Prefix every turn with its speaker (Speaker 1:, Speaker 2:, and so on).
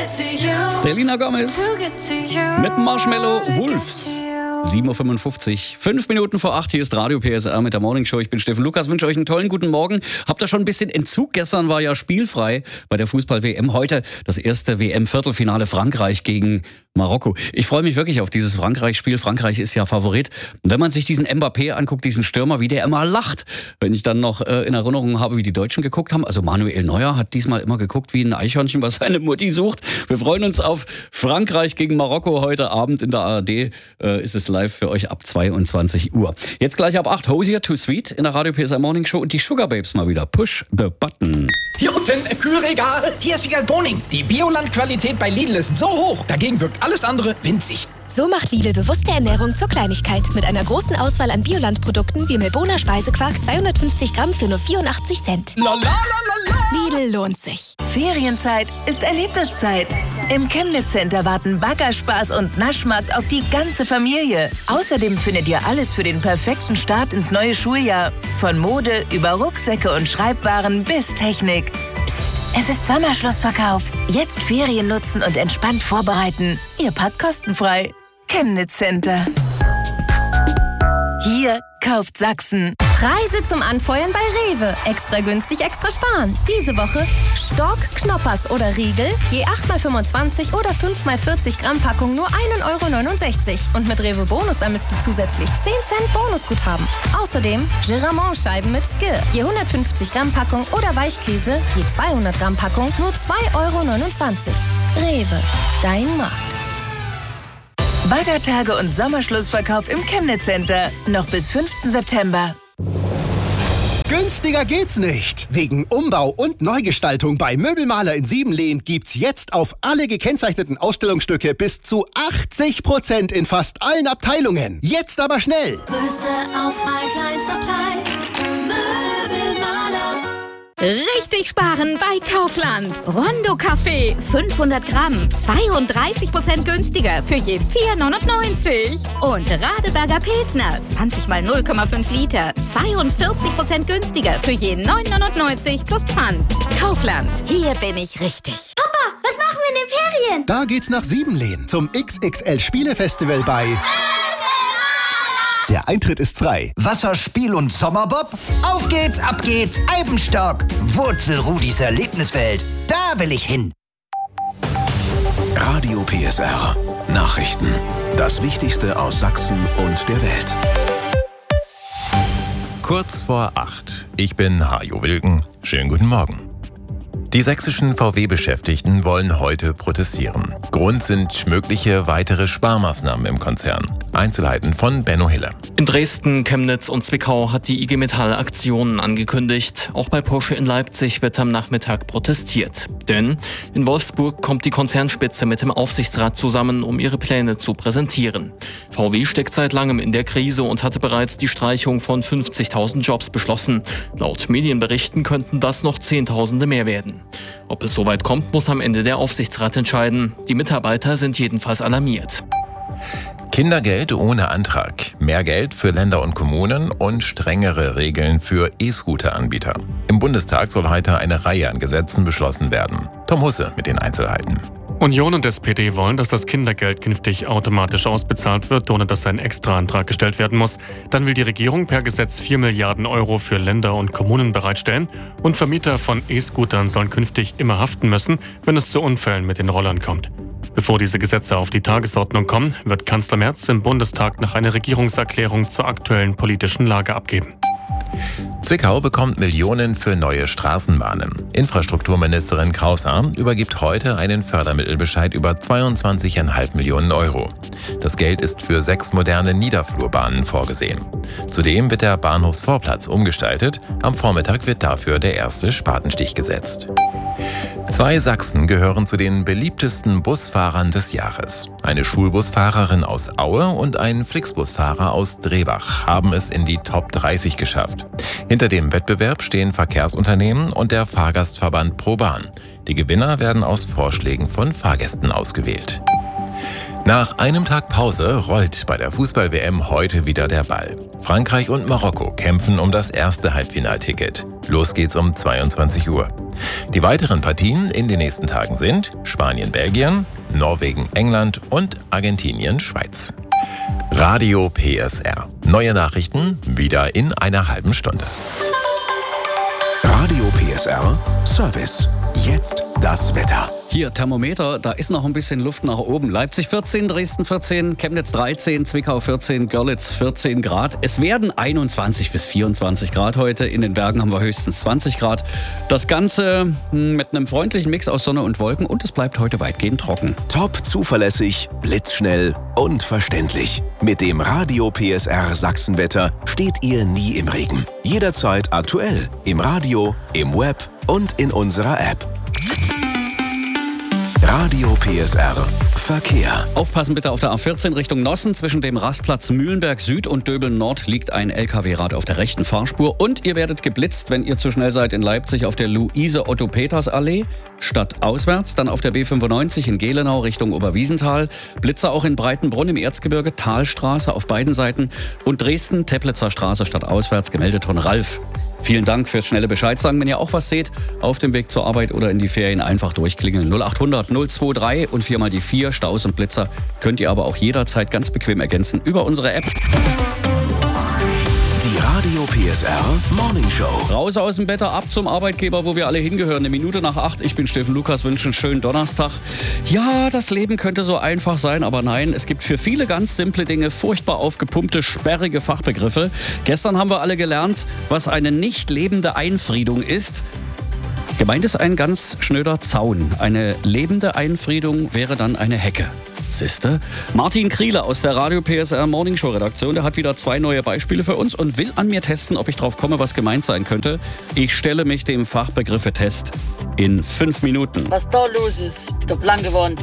Speaker 1: Selena Gomez mit Marshmello Wolves. 7.55 Uhr, 5 Minuten vor 8, hier ist Radio PSR mit der Morning Show. Ich bin Steffen Lukas, wünsche euch einen tollen guten Morgen. Habt ihr schon ein bisschen Entzug? Gestern war ja spielfrei bei der Fußball-WM. Heute das erste WM-Viertelfinale Frankreich gegen Marokko. Ich freue mich wirklich auf dieses Frankreich-Spiel. Frankreich ist ja Favorit. Und wenn man sich diesen Mbappé anguckt, diesen Stürmer, wie der immer lacht, wenn ich dann noch in Erinnerung habe, wie die Deutschen geguckt haben. Also Manuel Neuer hat diesmal immer geguckt wie ein Eichhörnchen, was seine Mutti sucht. Wir freuen uns auf Frankreich gegen Marokko heute Abend in der ARD. Ist es live für euch ab 22 Uhr. Jetzt gleich ab 8, Hosier Too Sweet in der Radio PSR Morning Show und die Sugar Babes mal wieder. Push the button.
Speaker 2: Hier unten im Kühlregal, hier ist Wiegald Boning. Die Bioland-Qualität bei Lidl ist so hoch, dagegen wirkt alles andere winzig.
Speaker 3: So macht Lidl bewusste Ernährung zur Kleinigkeit. Mit einer großen Auswahl an Bioland-Produkten wie Milboner Speisequark 250 Gramm für nur 84 Cent. Lidl lohnt sich.
Speaker 4: Ferienzeit ist Erlebniszeit. Im Chemnitz Center warten Baggerspaß und Naschmarkt auf die ganze Familie. Außerdem findet ihr alles für den perfekten Start ins neue Schuljahr. Von Mode über Rucksäcke und Schreibwaren bis Technik. Psst, es ist Sommerschlussverkauf. Jetzt Ferien nutzen und entspannt vorbereiten. Ihr Pad kostenfrei. Chemnitz Center. Hier kauft Sachsen.
Speaker 5: Preise zum Anfeuern bei Rewe. Extra günstig, extra sparen. Diese Woche Stork, Knoppers oder Riegel, je 8x25 oder 5x40 Gramm Packung nur 1,69 €. Und mit Rewe Bonus ermisst du zusätzlich 10 Cent Bonusguthaben. Außerdem Giramont-Scheiben mit Skir, je 150 Gramm Packung oder Weichkäse, je 200 Gramm Packung nur 2,29 €. Rewe, dein Markt.
Speaker 4: Baggertage und Sommerschlussverkauf im Chemnitz Center. Noch bis 5. September.
Speaker 6: Günstiger geht's nicht. Wegen Umbau und Neugestaltung bei Möbelmaler in Siebenlehn gibt's jetzt auf alle gekennzeichneten Ausstellungsstücke bis zu 80% in fast allen Abteilungen. Jetzt aber schnell!
Speaker 7: Größte Auswahl, kleinster Preis. Möbelmaler.
Speaker 3: Richtig sparen bei Kaufland. Rondo Kaffee 500 Gramm, 32% günstiger für je 4,99 €. Und Radeberger Pilsner 20 mal 0,5 Liter, 42% günstiger für je 9,99 € plus Pfand. Kaufland, hier bin ich richtig.
Speaker 7: Papa, was machen wir in den Ferien?
Speaker 6: Da geht's nach Siebenlehn zum XXL Spielefestival bei... Der Eintritt ist frei.
Speaker 8: Wasserspiel und Sommerbob? Auf geht's, ab geht's, Eibenstock. Wurzelrudis Erlebniswelt. Da will ich hin.
Speaker 9: Radio PSR. Nachrichten. Das Wichtigste aus Sachsen und der Welt.
Speaker 10: Kurz vor 8. Ich bin Hajo Wilken. Schönen guten Morgen. Die sächsischen VW-Beschäftigten wollen heute protestieren. Grund sind mögliche weitere Sparmaßnahmen im Konzern. Einzelheiten von Benno Hiller.
Speaker 11: In Dresden, Chemnitz und Zwickau hat die IG Metall Aktionen angekündigt. Auch bei Porsche in Leipzig wird am Nachmittag protestiert. Denn in Wolfsburg kommt die Konzernspitze mit dem Aufsichtsrat zusammen, um ihre Pläne zu präsentieren. VW steckt seit langem in der Krise und hatte bereits die Streichung von 50.000 Jobs beschlossen. Laut Medienberichten könnten das noch Zehntausende mehr werden. Ob es soweit kommt, muss am Ende der Aufsichtsrat entscheiden. Die Mitarbeiter sind jedenfalls alarmiert.
Speaker 10: Kindergeld ohne Antrag, mehr Geld für Länder und Kommunen und strengere Regeln für E-Scooter-Anbieter. Im Bundestag soll heute eine Reihe an Gesetzen beschlossen werden. Tom Husse mit den Einzelheiten.
Speaker 12: Union und SPD wollen, dass das Kindergeld künftig automatisch ausbezahlt wird, ohne dass ein Extraantrag gestellt werden muss. Dann will die Regierung per Gesetz 4 Milliarden € für Länder und Kommunen bereitstellen. Und Vermieter von E-Scootern sollen künftig immer haften müssen, wenn es zu Unfällen mit den Rollern kommt. Bevor diese Gesetze auf die Tagesordnung kommen, wird Kanzler Merz im Bundestag noch eine Regierungserklärung zur aktuellen politischen Lage abgeben.
Speaker 10: Zwickau bekommt Millionen für neue Straßenbahnen. Infrastrukturministerin Kraushaar übergibt heute einen Fördermittelbescheid über 22,5 Millionen €. Das Geld ist für 6 moderne Niederflurbahnen vorgesehen. Zudem wird der Bahnhofsvorplatz umgestaltet. Am Vormittag wird dafür der erste Spatenstich gesetzt. 2 Sachsen gehören zu den beliebtesten Busfahrern des Jahres. Eine Schulbusfahrerin aus Aue und ein Flixbusfahrer aus Drehbach haben es in die Top 30 geschafft. Hinter dem Wettbewerb stehen Verkehrsunternehmen und der Fahrgastverband ProBahn. Die Gewinner werden aus Vorschlägen von Fahrgästen ausgewählt. Nach einem Tag Pause rollt bei der Fußball-WM heute wieder der Ball. Frankreich und Marokko kämpfen um das erste Halbfinalticket. Los geht's um 22 Uhr. Die weiteren Partien in den nächsten Tagen sind Spanien, Belgien, Norwegen, England und Argentinien, Schweiz. Radio PSR. Neue Nachrichten wieder in einer halben Stunde.
Speaker 9: Radio PSR Service. Jetzt das Wetter.
Speaker 1: Hier, Thermometer, da ist noch ein bisschen Luft nach oben. Leipzig 14, Dresden 14, Chemnitz 13, Zwickau 14, Görlitz 14 Grad. Es werden 21 bis 24 Grad heute. In den Bergen haben wir höchstens 20 Grad. Das Ganze mit einem freundlichen Mix aus Sonne und Wolken und es bleibt heute weitgehend trocken.
Speaker 9: Top zuverlässig, blitzschnell und verständlich. Mit dem Radio PSR Sachsenwetter steht ihr nie im Regen. Jederzeit aktuell. Im Radio, im Web und in unserer App. Radio PSR Verkehr.
Speaker 1: Aufpassen bitte auf der A14 Richtung Nossen. Zwischen dem Rastplatz Mühlenberg Süd und Döbeln Nord liegt ein LKW-Rad auf der rechten Fahrspur. Und ihr werdet geblitzt, wenn ihr zu schnell seid in Leipzig auf der Luise-Otto-Peters-Allee. Stadtauswärts, dann auf der B95 in Gelenau Richtung Oberwiesenthal. Blitzer auch in Breitenbrunn im Erzgebirge, Talstraße auf beiden Seiten. Und Dresden, Teplitzer Straße stadtauswärts, gemeldet von Ralf. Vielen Dank fürs schnelle Bescheid sagen. Wenn ihr auch was seht, auf dem Weg zur Arbeit oder in die Ferien einfach durchklingeln. 0800 023 und 4 mal die 4. Staus und Blitzer könnt ihr aber auch jederzeit ganz bequem ergänzen über unsere App.
Speaker 9: Die Radio PSR Morning Show.
Speaker 1: Raus aus dem Bett, ab zum Arbeitgeber, wo wir alle hingehören. 1 Minute nach 8. Ich bin Steffen Lukas, wünsche einen schönen Donnerstag. Ja, das Leben könnte so einfach sein, aber nein, es gibt für viele ganz simple Dinge furchtbar aufgepumpte, sperrige Fachbegriffe. Gestern haben wir alle gelernt, was eine nicht lebende Einfriedung ist. Gemeint ist ein ganz schnöder Zaun. Eine lebende Einfriedung wäre dann eine Hecke. Siehste? Martin Kriele aus der Radio PSR Morning Show Redaktion, der hat wieder 2 neue Beispiele für uns und will an mir testen, ob ich drauf komme, was gemeint sein könnte. Ich stelle mich dem Fachbegriffe-Test in 5 Minuten.
Speaker 13: Was da los ist, der blanke Wand.